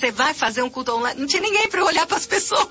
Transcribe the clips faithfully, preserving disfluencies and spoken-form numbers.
Você vai fazer um culto online, não tinha ninguém para olhar para as pessoas.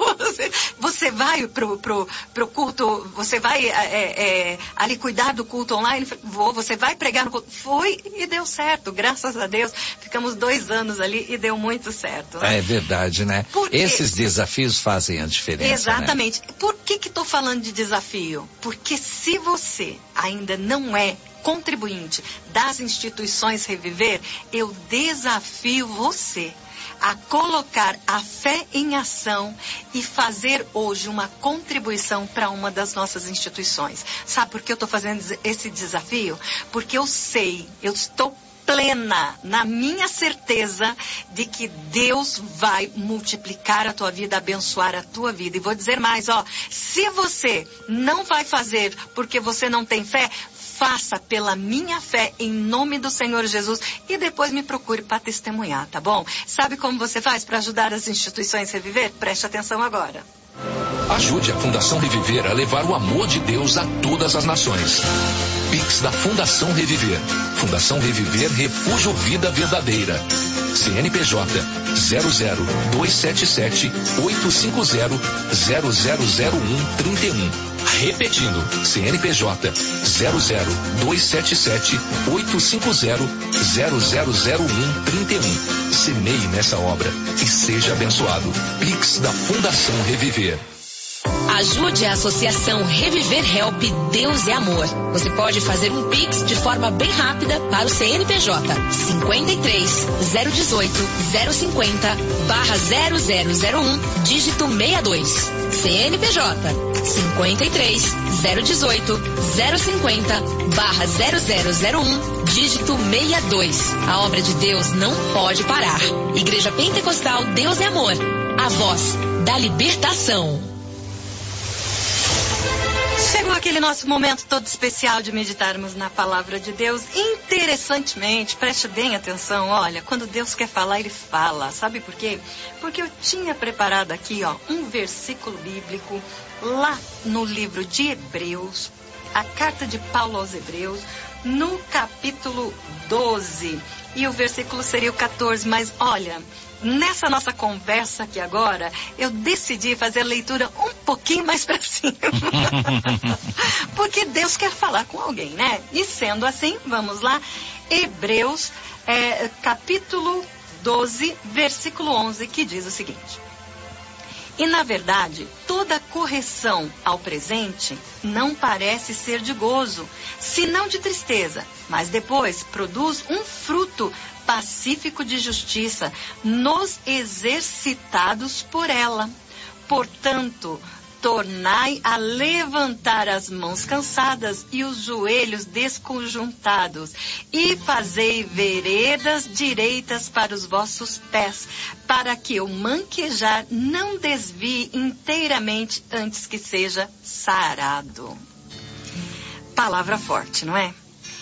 Você vai pro, pro, pro culto, você vai é, é, ali cuidar do culto online? Vou. Você vai pregar no culto? Foi e deu certo, graças a Deus. Ficamos dois anos ali e deu muito certo. Né? É verdade, né? Porque... Esses desafios fazem a diferença. Exatamente. Né? Por que que estou falando de desafio? Porque se você ainda não é contribuinte das instituições Reviver, eu desafio você a colocar a fé em ação e fazer hoje uma contribuição para uma das nossas instituições. Sabe por que eu estou fazendo esse desafio? Porque eu sei, eu estou plena na minha certeza de que Deus vai multiplicar a tua vida, abençoar a tua vida. E vou dizer mais, ó, se você não vai fazer porque você não tem fé, faça pela minha fé em nome do Senhor Jesus e depois me procure para testemunhar, tá bom? Sabe como você faz para ajudar as instituições a reviver? Preste atenção agora. Ajude a Fundação Reviver a levar o amor de Deus a todas as nações. Pix da Fundação Reviver. Fundação Reviver Refúgio Vida Verdadeira. C N P J zero zero dois sete sete oito cinco zero zero zero zero um três um. Repetindo, C N P J zero zero dois sete sete oito cinco zero zero zero zero um três um. Semeie nessa obra e seja abençoado. Pix da Fundação Reviver. Ajude a Associação Reviver Help Deus é Amor. Você pode fazer um Pix de forma bem rápida para o C N P J cinquenta e três, zero dezoito, zero cinquenta, barra zero zero zero um, dígito sessenta e dois. C N P J cinquenta e três, zero dezoito, zero cinquenta, barra zero zero zero um, dígito sessenta e dois. A obra de Deus não pode parar. Igreja Pentecostal Deus é Amor. A voz da libertação. Chegou aquele nosso momento todo especial de meditarmos na palavra de Deus. Interessantemente, preste bem atenção, olha, quando Deus quer falar, Ele fala. Sabe por quê? Porque eu tinha preparado aqui, ó, um versículo bíblico lá no livro de Hebreus, a carta de Paulo aos Hebreus, no capítulo doze. E o versículo seria o quatorze, mas olha... Nessa nossa conversa aqui agora, eu decidi fazer a leitura um pouquinho mais para cima. Porque Deus quer falar com alguém, né? E sendo assim, vamos lá. Hebreus, é, capítulo doze, versículo onze, que diz o seguinte. E na verdade, toda correção ao presente não parece ser de gozo, senão de tristeza, mas depois produz um fruto pacífico de justiça nos exercitados por ela. Portanto, tornai a levantar as mãos cansadas e os joelhos desconjuntados, e fazei veredas direitas para os vossos pés, para que o manquejar não desvie inteiramente antes que seja sarado. Palavra forte, não é?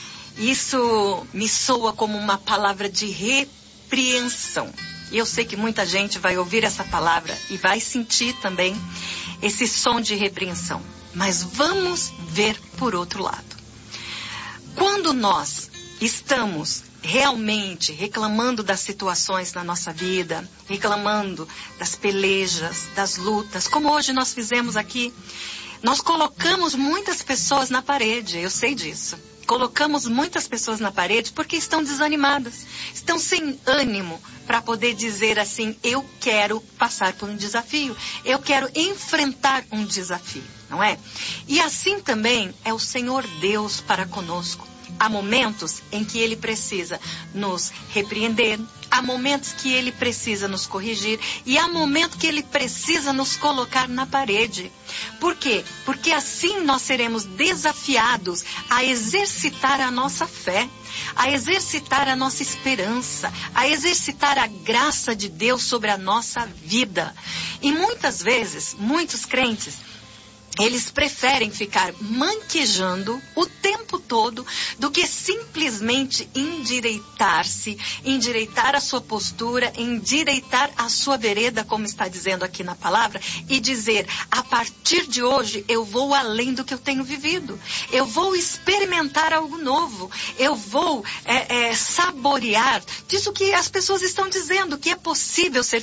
Isso me soa como uma palavra de repreensão. E eu sei que muita gente vai ouvir essa palavra e vai sentir também esse som de repreensão. Mas vamos ver por outro lado. Quando nós estamos realmente reclamando das situações na nossa vida, reclamando das pelejas, das lutas, como hoje nós fizemos aqui, nós colocamos muitas pessoas na parede, eu sei disso. Colocamos muitas pessoas na parede porque estão desanimadas, estão sem ânimo para poder dizer assim, eu quero passar por um desafio, eu quero enfrentar um desafio, não é? E assim também é o Senhor Deus para conosco. Há momentos em que Ele precisa nos repreender, há momentos que Ele precisa nos corrigir e há momentos que Ele precisa nos colocar na parede. Por quê? Porque assim nós seremos desafiados a exercitar a nossa fé, a exercitar a nossa esperança, a exercitar a graça de Deus sobre a nossa vida. E muitas vezes, muitos crentes, eles preferem ficar manquejando o tempo todo do que simplesmente endireitar-se, endireitar a sua postura, endireitar a sua vereda, como está dizendo aqui na palavra, e dizer, a partir de hoje eu vou além do que eu tenho vivido. Eu vou experimentar algo novo. Eu vou é, é, saborear disso que as pessoas estão dizendo, que é possível ser